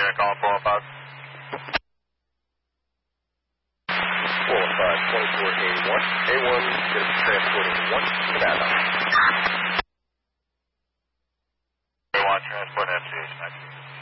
call 405. 405-2481. A1 is transporting 1 Nevada. A1 transport MCH.